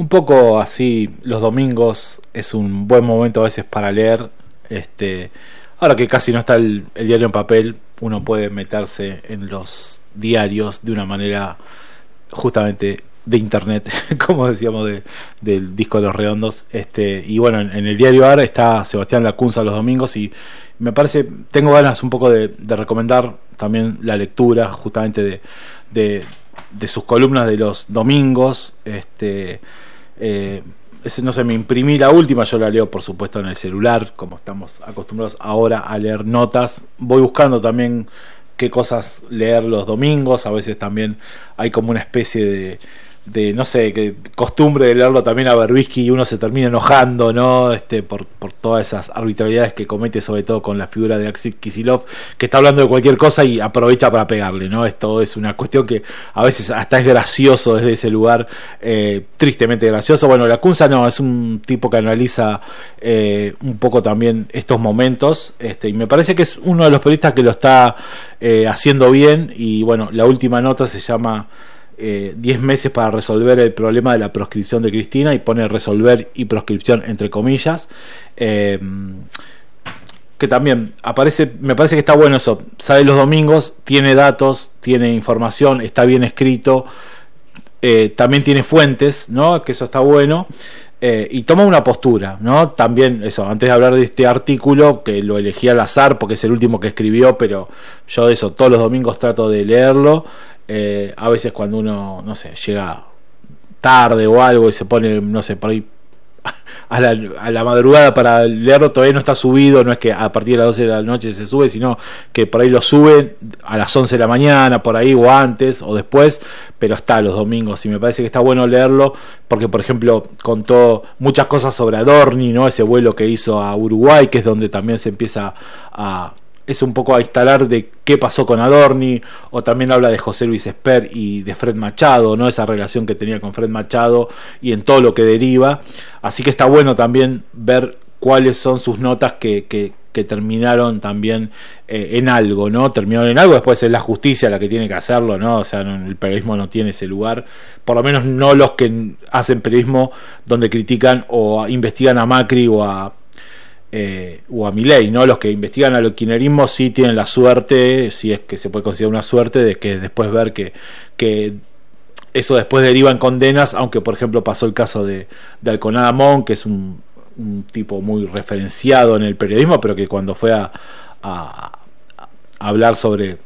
un poco así, los domingos es un buen momento a veces para leer. Ahora que casi no está el diario en papel, uno puede meterse en los diarios de una manera justamente de internet, como decíamos del disco de los redondos. Y bueno, en el diario AR está Sebastián Lacunza los domingos, y me parece, tengo ganas un poco de recomendar también la lectura justamente de sus columnas de los domingos. No sé, me imprimí la última, yo la leo por supuesto en el celular, como estamos acostumbrados ahora a leer notas. Voy buscando también qué cosas leer los domingos. A veces también hay como una especie de no sé, que costumbre de leerlo también a Berbisky, y uno se termina enojando, ¿no? Por todas esas arbitrariedades que comete, sobre todo con la figura de Axel Kicillof, que está hablando de cualquier cosa y aprovecha para pegarle, ¿no? Esto es una cuestión que a veces hasta es gracioso desde ese lugar, tristemente gracioso. Bueno, Lacunza no, es un tipo que analiza un poco también estos momentos, y me parece que es uno de los periodistas que lo está haciendo bien. Y bueno, la última nota se llama 10 meses para resolver el problema de la proscripción de Cristina, y pone resolver y proscripción entre comillas, que también aparece, me parece que está bueno eso. Sale los domingos, tiene datos, tiene información, está bien escrito, también tiene fuentes, ¿no? Que eso está bueno. Y toma una postura, ¿no? También eso, antes de hablar de este artículo, que lo elegí al azar porque es el último que escribió, pero yo de eso todos los domingos trato de leerlo. A veces cuando uno, no sé, llega tarde o algo y se pone, no sé, por ahí a la madrugada para leerlo, todavía no está subido. No es que a partir de las 12 de la noche se sube, sino que por ahí lo suben a las 11 de la mañana, por ahí, o antes o después, pero está los domingos, y me parece que está bueno leerlo porque, por ejemplo, contó muchas cosas sobre Adorni, ¿no? Ese vuelo que hizo a Uruguay, que es donde también se empieza es un poco a instalar de qué pasó con Adorni. O también habla de José Luis Esper y de Fred Machado, ¿no? Esa relación que tenía con Fred Machado y en todo lo que deriva. Así que está bueno también ver cuáles son sus notas que terminaron también en algo, ¿no? Terminaron en algo. Después es la justicia la que tiene que hacerlo, ¿no? O sea, el periodismo no tiene ese lugar, por lo menos no los que hacen periodismo donde critican o investigan a Macri o a Milei, ¿no? Los que investigan al kirchnerismo sí tienen la suerte, si es que se puede considerar una suerte, de que después ver que eso después deriva en condenas. Aunque por ejemplo pasó el caso de Alconada Mon, que es un tipo muy referenciado en el periodismo, pero que cuando fue a hablar sobre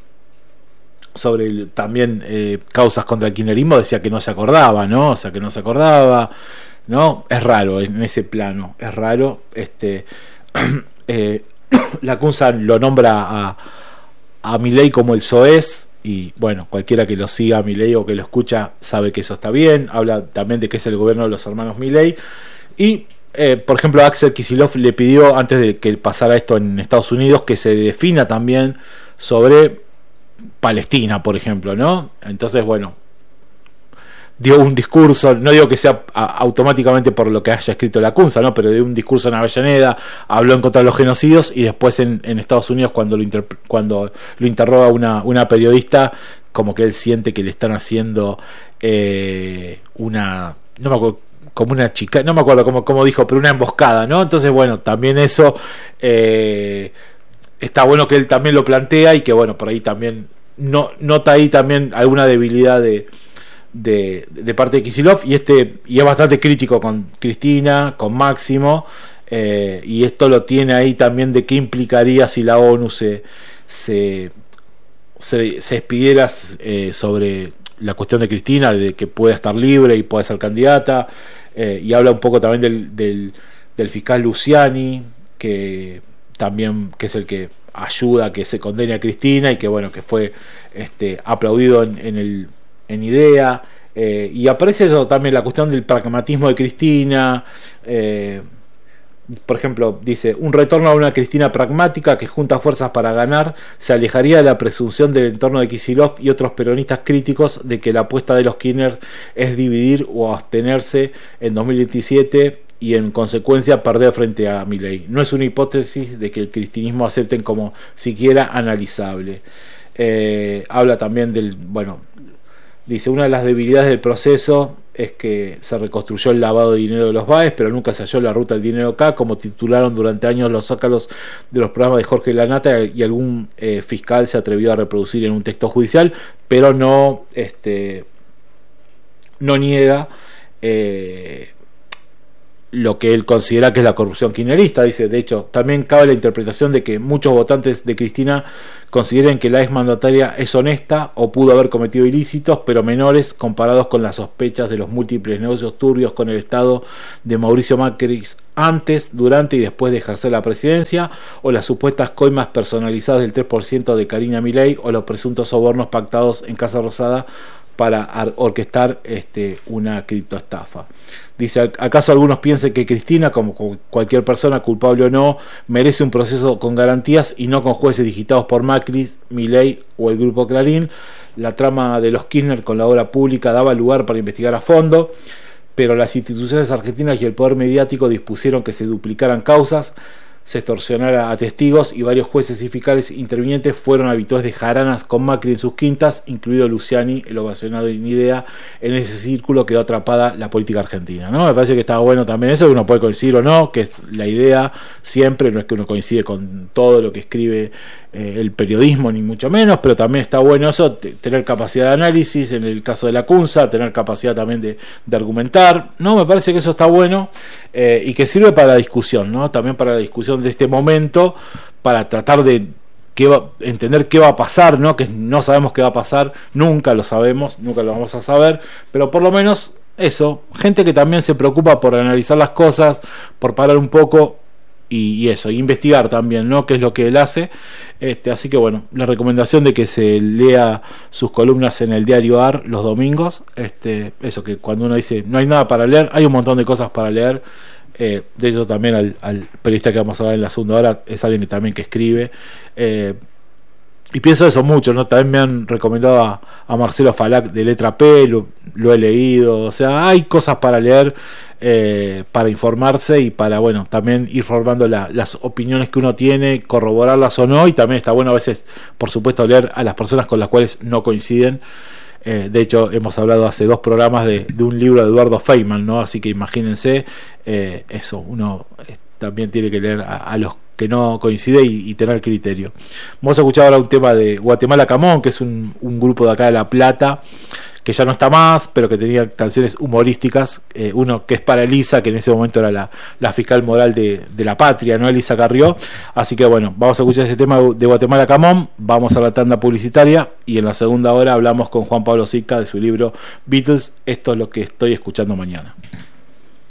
también causas contra el kirchnerismo, decía que no se acordaba, ¿no? O sea, que no se acordaba, ¿no? Es raro en ese plano, es raro. Lacunza lo nombra a Milei como el soez, y bueno, cualquiera que lo siga a Milei o que lo escucha sabe que eso está bien. Habla también de que es el gobierno de los hermanos Milei. Y por ejemplo, Axel Kicillof le pidió, antes de que pasara esto en Estados Unidos, que se defina también sobre Palestina, por ejemplo, ¿no? Entonces, bueno, dio un discurso, no digo que sea automáticamente por lo que haya escrito Lacunza, ¿no? Pero dio un discurso en Avellaneda, habló en contra de los genocidios, y después en Estados Unidos, cuando lo interroga una periodista, como que él siente que le están haciendo no me acuerdo, como una chica, no me acuerdo cómo dijo, pero una emboscada, ¿no? Entonces, bueno, también eso está bueno que él también lo plantea, y que bueno, por ahí también nota ahí también alguna debilidad de parte de Kicillof, y es bastante crítico con Cristina, con Máximo, y esto lo tiene ahí también de qué implicaría si la ONU se expidiera sobre la cuestión de Cristina, de que pueda estar libre y pueda ser candidata. Y habla un poco también del fiscal Luciani, que es el que ayuda a que se condene a Cristina, y que bueno, que fue aplaudido en IDEA. Y aparece eso también, la cuestión del pragmatismo de Cristina. Por ejemplo, dice: un retorno a una Cristina pragmática que junta fuerzas para ganar se alejaría de la presunción del entorno de Kicillof y otros peronistas críticos de que la apuesta de los Kirchner es dividir o abstenerse en 2027 y en consecuencia perder frente a Milei. No es una hipótesis de que el cristinismo acepten como siquiera analizable. Habla también dice: una de las debilidades del proceso es que se reconstruyó el lavado de dinero de los Baez, pero nunca se halló la ruta del dinero acá, como titularon durante años los zócalos de los programas de Jorge Lanata, y algún fiscal se atrevió a reproducir en un texto judicial, pero no niega lo que él considera que es la corrupción kirchnerista. Dice, de hecho, también cabe la interpretación de que muchos votantes de Cristina consideren que la exmandataria es honesta o pudo haber cometido ilícitos, pero menores comparados con las sospechas de los múltiples negocios turbios con el Estado de Mauricio Macri antes, durante y después de ejercer la presidencia, o las supuestas coimas personalizadas del 3% de Karina Milei, o los presuntos sobornos pactados en Casa Rosada para orquestar una criptoestafa. Dice, ¿acaso algunos piensen que Cristina, como cualquier persona, culpable o no, merece un proceso con garantías y no con jueces digitados por Macri, Milei o el Grupo Clarín? La trama de los Kirchner con la obra pública daba lugar para investigar a fondo, pero las instituciones argentinas y el poder mediático dispusieron que se duplicaran causas, se extorsionara a testigos, y varios jueces y fiscales intervinientes fueron habituales de jaranas con Macri en sus quintas, incluido Luciani, el ovacionado en idea. En ese círculo quedó atrapada la política argentina, ¿no? Me parece que estaba bueno también eso, uno puede coincidir o no, que es la idea siempre, no es que uno coincide con todo lo que escribe el periodismo, ni mucho menos, pero también está bueno eso, tener capacidad de análisis, en el caso de la CUNSA, tener capacidad también de argumentar, ¿no? Me parece que eso está bueno, y que sirve para la discusión, ¿no? También para la discusión de este momento, para tratar de entender qué va a pasar, ¿no? Que no sabemos qué va a pasar, nunca lo sabemos, nunca lo vamos a saber, pero por lo menos eso, gente que también se preocupa por analizar las cosas, por parar un poco y eso, investigar también, ¿no? Qué es lo que él hace. Así que bueno, la recomendación de que se lea sus columnas en el diario AR los domingos, eso, que cuando uno dice no hay nada para leer, hay un montón de cosas para leer. De hecho también al periodista que vamos a hablar en la segunda hora es alguien que también que escribe, y pienso eso mucho, ¿no? También me han recomendado a Marcelo Falac de Letra P, lo he leído, o sea, hay cosas para leer, para informarse y para, bueno, también ir formando las opiniones que uno tiene, corroborarlas o no, y también está bueno a veces, por supuesto, leer a las personas con las cuales no coinciden. De hecho, hemos hablado hace 2 programas de un libro de Eduardo Feynman, ¿no? Así que imagínense, eso, uno también tiene que leer a los que no coincide y tener criterio. Vamos a escuchar ahora un tema de Guatemala Camón, que es un grupo de acá de La Plata, que ya no está más, pero que tenía canciones humorísticas. Uno que es para Elisa, que en ese momento era la fiscal moral de la patria, ¿no? Elisa Carrió. Así que bueno, vamos a escuchar ese tema de Guatemala Camón, vamos a la tanda publicitaria, y en la segunda hora hablamos con Juan Pablo Sica de su libro Beatles, esto es lo que estoy escuchando mañana.